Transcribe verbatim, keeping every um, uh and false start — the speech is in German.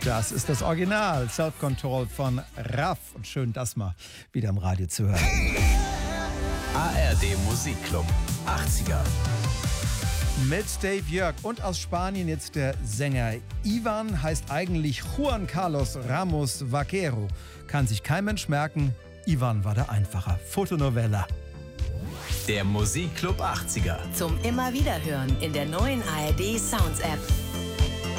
Das ist das Original Self-Control von Raff. Und schön, das mal wieder im Radio zu hören. A R D Musikclub achtziger. Mit Dave Jörg und aus Spanien jetzt der Sänger Ivan, heißt eigentlich Juan Carlos Ramos Vaquero. Kann sich kein Mensch merken, Ivan war der Einfacher. Fotonovella. Der Musikclub achtziger. Zum immer wieder hören in der neuen A R D Sounds App.